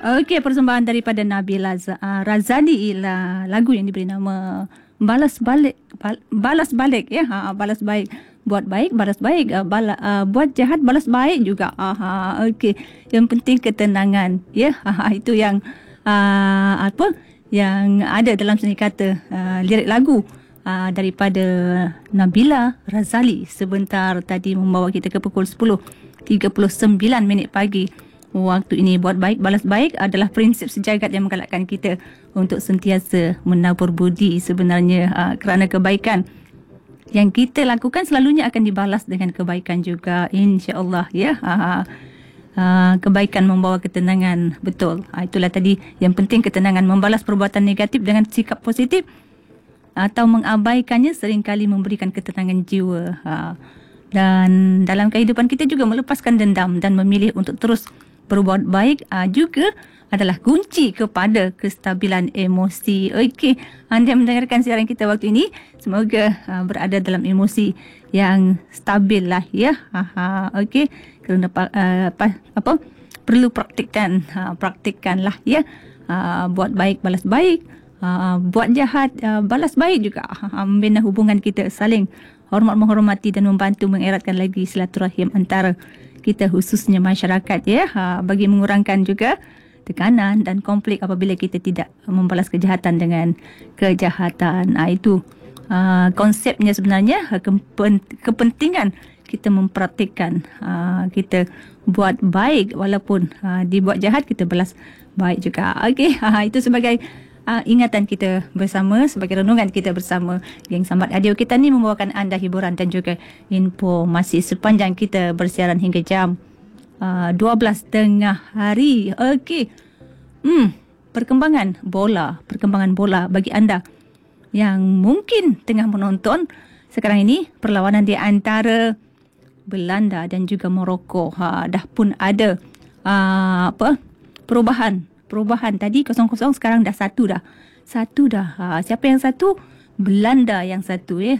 Okey, persembahan daripada Nabila Razali ialah lagu yang diberi nama Balas Balik. Balas Balik ya. Balas baik. Buat baik, balas baik. Buat jahat, balas baik juga. Okey. Yang penting ketenangan ya. Itu yang yang ada dalam seni kata lirik lagu daripada Nabila Razali sebentar tadi membawa kita ke pukul 10:39 pagi. Waktu ini buat baik, balas baik adalah prinsip sejagat yang menggalakkan kita untuk sentiasa menabur budi sebenarnya kerana kebaikan yang kita lakukan selalunya akan dibalas dengan kebaikan juga, insya-Allah ya. Kebaikan membawa ketenangan, betul. Itulah tadi yang penting, ketenangan. Membalas perbuatan negatif dengan sikap positif atau mengabaikannya seringkali memberikan ketenangan jiwa. Dan dalam kehidupan kita juga melepaskan dendam dan memilih untuk terus berbuat baik juga adalah kunci kepada kestabilan emosi. Okey, anda mendengarkan siaran kita waktu ini, semoga berada dalam emosi yang stabil lah ya. Okey, kerana perlu praktikkanlah ya. Buat baik, balas baik. Buat jahat, balas baik juga. Membina hubungan kita, saling hormat menghormati dan membantu mengeratkan lagi silaturahim antara kita, khususnya masyarakat ya, bagi mengurangkan juga tekanan dan konflik apabila kita tidak membalas kejahatan dengan kejahatan. Itu konsepnya sebenarnya, kepentingan kita mempraktikkan, kita buat baik walaupun dibuat jahat, kita balas baik juga. Okey, itu sebagai ingatan kita bersama, sebagai renungan kita bersama. Geng Sambat Radio kita ni membawakan anda hiburan dan juga informasi sepanjang kita bersiaran hingga jam 12 tengah hari. Okey. Perkembangan bola bagi anda yang mungkin tengah menonton sekarang ini, perlawanan di antara Belanda dan juga Morocco. Dah pun ada perubahan tadi 0-0, sekarang dah 1 dah. Siapa yang satu? Belanda yang satu 1-0.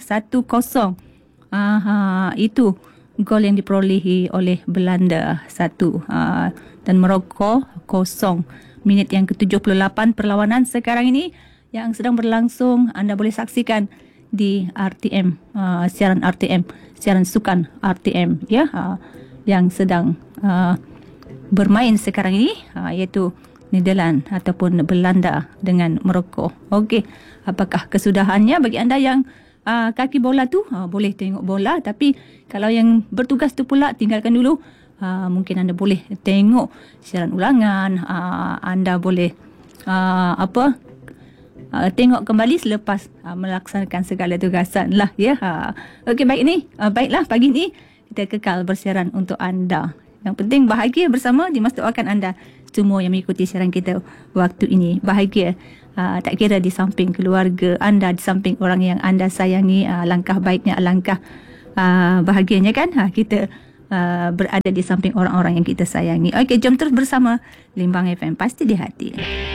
Itu gol yang diperolehi oleh Belanda 1 dan Morocco 0. Minit yang ke-78 perlawanan sekarang ini yang sedang berlangsung. Anda boleh saksikan di RTM, siaran sukan RTM ya, yang sedang bermain sekarang ini, iaitu Netherlands ataupun Belanda dengan Morocco. Okey, apakah kesudahannya bagi anda yang kaki bola tu? Boleh tengok bola, tapi kalau yang bertugas tu pula tinggalkan dulu. Mungkin anda boleh tengok siaran ulangan. Anda boleh tengok kembali selepas melaksanakan segala tugasan lah ya. Okey, baiklah pagi ni kita kekal bersiaran untuk anda. Yang penting bahagia bersama. Dimas doakan anda semua yang mengikuti siaran kita waktu ini bahagia. Tak kira di samping keluarga anda, di samping orang yang anda sayangi, alangkah baiknya, alangkah bahagianya kan kita berada di samping orang-orang yang kita sayangi. Okey, jom terus bersama Limbang FM, pasti di hati.